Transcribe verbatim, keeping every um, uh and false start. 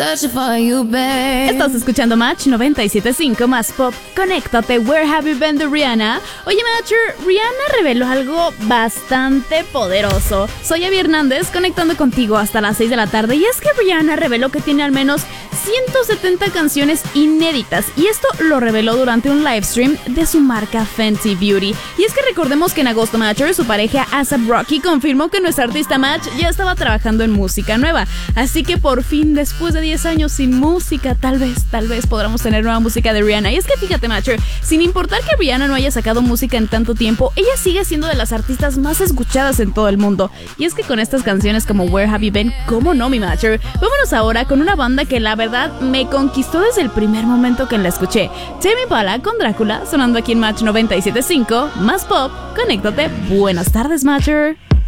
Estás escuchando Match noventa y siete punto cinco más pop. Conéctate, Where Have You Been de Rihanna. Oye, Matcher, Rihanna reveló algo bastante poderoso. Soy Abby Hernández, conectando contigo hasta las seis de la tarde. Y es que Rihanna reveló que tiene al menos ciento setenta canciones inéditas. Y esto lo reveló durante un livestream de su marca Fenty Beauty. Y es que recordemos que en agosto, Matcher, su pareja A$ap Rocky confirmó que nuestra artista Match ya estaba trabajando en música nueva. Así que por fin, después de diez años sin música, tal vez, tal vez podamos tener nueva música de Rihanna. Y es que fíjate, Matcher, sin importar que Rihanna no haya sacado música en tanto tiempo, ella sigue siendo de las artistas más escuchadas en todo el mundo. Y es que con estas canciones como Where Have You Been, ¿cómo no, mi Matcher? Vámonos ahora con una banda que la verdad me conquistó desde el primer momento que la escuché. Tame Impala con Drácula, sonando aquí en Match noventa y siete punto cinco, más pop. Conéctate. Buenas tardes, Matcher.